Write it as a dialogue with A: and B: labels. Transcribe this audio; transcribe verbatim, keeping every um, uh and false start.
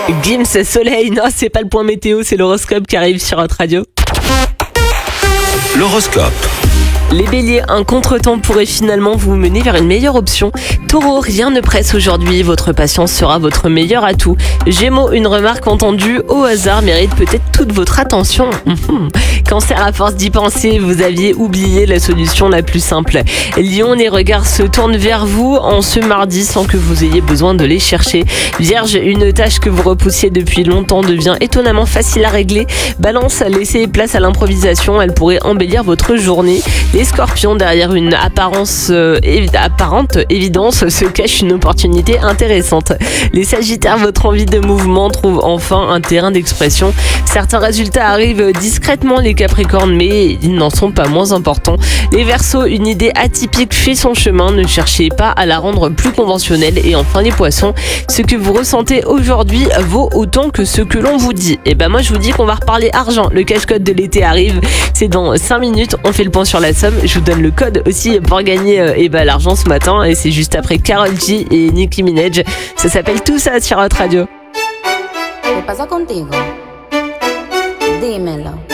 A: Gims, soleil, non, c'est pas le point météo, c'est l'horoscope qui arrive sur votre radio.
B: L'horoscope.
A: Les béliers, un contretemps pourrait finalement vous mener vers une meilleure option. Taureau, rien ne presse aujourd'hui, votre patience sera votre meilleur atout. Gémeaux, une remarque entendue au hasard mérite peut-être toute votre attention. Cancer, à force d'y penser, vous aviez oublié la solution la plus simple. Lion, les regards se tournent vers vous en ce mardi sans que vous ayez besoin de les chercher. Vierge, une tâche que vous repoussiez depuis longtemps devient étonnamment facile à régler. Balance, laissez place à l'improvisation, elle pourrait embellir votre journée. Les scorpions, derrière une apparence euh, évi- apparente évidence se cache une opportunité intéressante. Les sagittaires, votre envie de mouvement trouve enfin un terrain d'expression. Certains résultats arrivent discrètement, les capricornes, mais ils n'en sont pas moins importants. Les verseaux, une idée atypique fait son chemin, ne cherchez pas à la rendre plus conventionnelle. Et enfin les poissons, ce que vous ressentez aujourd'hui vaut autant que ce que l'on vous dit. Et ben moi je vous dis qu'on va reparler argent, le cache-code de l'été arrive, c'est dans cinq minutes, on fait le point sur la somme. Je vous donne le code aussi pour gagner euh, eh ben, l'argent ce matin et c'est juste après Karol G et Nicki Minaj. Ça s'appelle Tout ça sur votre radio.
C: ¿Qué pasa contigo? Dímelo.